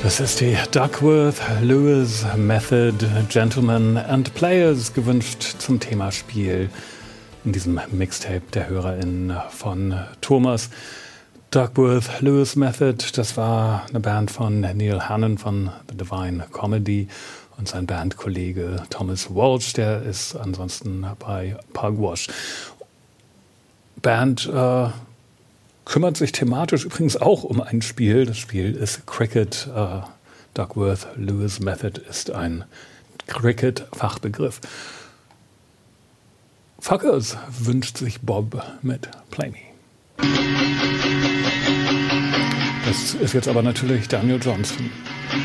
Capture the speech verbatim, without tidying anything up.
Das ist die Duckworth-Lewis Method, Gentlemen and Players, gewünscht zum Thema Spiel in diesem Mixtape der HörerInnen von Thomas. Duckworth-Lewis Method, das war eine Band von Neil Hannon von The Divine Comedy und sein Bandkollege Thomas Walsh, der ist ansonsten bei Pugwash. Band äh, kümmert sich thematisch übrigens auch um ein Spiel. Das Spiel ist Cricket. Äh, Duckworth-Lewis Method ist ein Cricket-Fachbegriff. Fuckers wünscht sich Bob mit Play Me. Das ist jetzt aber natürlich Daniel Johnston.